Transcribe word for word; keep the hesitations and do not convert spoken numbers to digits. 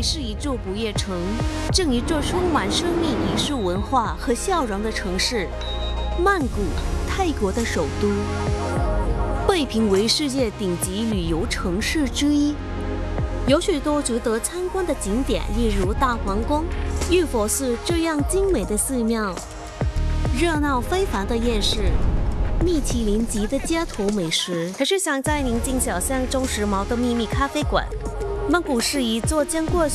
里是一座不夜城，正一座充满生命、艺术文化和笑容的城市——曼谷，泰国的首都，被评为世界顶级旅游城市之一。有许多值得参观的景点，例如大皇宫、玉佛寺这样精美的寺庙，热闹非凡的夜市。 米其林级的街头美食，还是想在宁静小巷中时髦的秘密咖啡馆。曼谷是一座经过